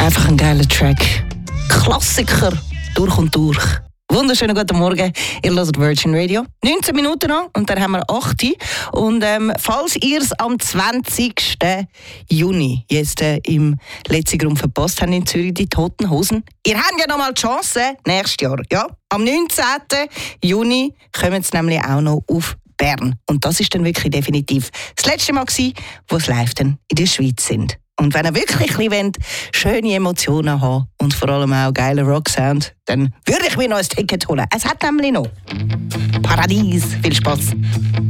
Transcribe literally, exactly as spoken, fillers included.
Einfach ein geiler Track. Klassiker durch und durch. Wunderschönen guten Morgen, ihr hört Virgin Radio. neunzehn Minuten noch und dann haben wir acht. Und ähm, falls ihr es am zwanzigsten Juni jetzt äh, im letzten Grund verpasst habt in Zürich, die Toten Hosen, ihr habt ja noch mal die Chance nächstes Jahr. Ja? Am neunzehnten Juni kommen sie nämlich auch noch auf Bern. Und das ist dann wirklich definitiv das letzte Mal gewesen, wo sie live dann in der Schweiz sind. Und wenn ihr wirklich ein bisschen schöne Emotionen haben und vor allem auch geile Rocksound, dann würde ich mir noch ein Ticket holen. Es hat nämlich noch Paradies. Viel Spaß.